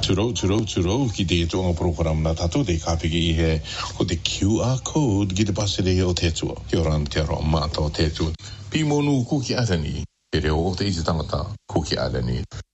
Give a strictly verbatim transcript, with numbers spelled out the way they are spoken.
주로 주로 주로 기대 좀 프로그램 나 다도 데 카피기 해 호데 큐알 코드 기대 바스데 오테초 요란 테로 마토 테초 비모누 쿠키 아다니 데레오 오테 이즈당다 쿠키 아다니